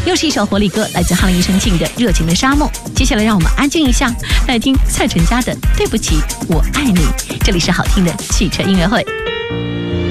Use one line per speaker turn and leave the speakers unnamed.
又是一首活力歌，来自哈林庾澄庆的《热情的沙漠》。接下来让我们安静一下，来听蔡淳佳的《对不起，我爱你》。这里是好听的汽车音乐会。